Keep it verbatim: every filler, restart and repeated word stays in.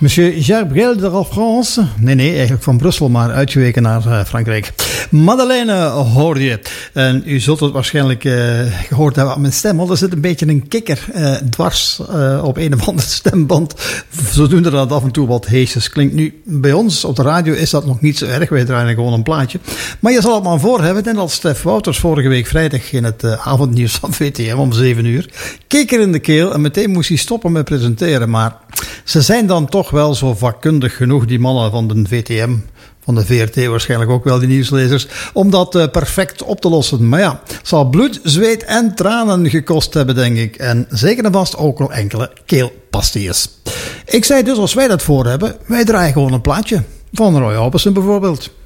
Monsieur Gabriel de la France. Nee, nee, eigenlijk van Brussel, maar uitgeweken naar uh, Frankrijk. Madeleine hoorde je. En u zult het waarschijnlijk uh, gehoord hebben aan mijn stem, want er zit een beetje een kikker uh, dwars uh, op een of andere stemband. Zodoende dat het af en toe wat heesjes klinkt. Nu, bij ons op de radio is dat nog niet zo erg. Wij draaien gewoon een plaatje. Maar je zal het maar voor hebben. En dat Stef Wouters vorige week vrijdag in het uh, avondnieuws van V T M om zeven uur. Kikker in de keel en meteen moest hij stoppen met presenteren. Maar ze zijn dan toch wel zo vakkundig genoeg, die mannen van de V T M, van de V R T waarschijnlijk ook wel, die nieuwslezers, om dat uh, perfect op te lossen. Maar ja, het zal bloed, zweet en tranen gekost hebben, denk ik. En zeker en vast ook nog enkele keelpastilles. Ik zei dus, als wij dat voor hebben, wij draaien gewoon een plaatje. Van Roy Orbison bijvoorbeeld.